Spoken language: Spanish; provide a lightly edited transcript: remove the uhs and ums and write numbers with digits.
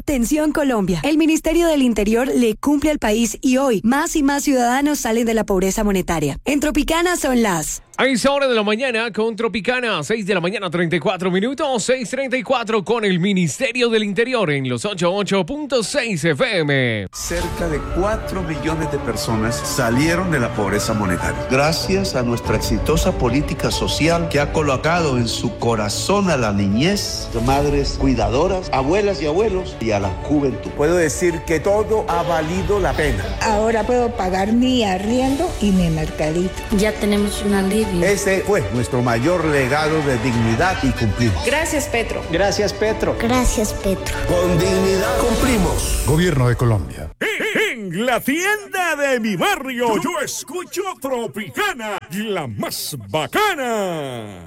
Atención Colombia, el Ministerio del Interior le cumple al país y hoy más y más ciudadanos salen de la pobreza monetaria. En Tropicana son las... A esa hora de la mañana con Tropicana, 6 de la mañana, 34 minutos, 6:34 con el Ministerio del Interior en los 88.6 FM. Cerca de 4 millones de personas salieron de la pobreza monetaria. Gracias a nuestra exitosa política social que ha colocado en su corazón a la niñez, de madres cuidadoras, abuelas y abuelos y a la juventud. Puedo decir que todo ha valido la pena. Ahora puedo pagar mi arriendo y mi mercadito. Ya tenemos una alivio. Ese fue nuestro mayor legado de dignidad y cumplimos. Gracias, Petro. Gracias, Petro. Gracias, Petro. Con dignidad cumplimos. Gobierno de Colombia. En la tienda de mi barrio yo escucho Tropicana, la más bacana.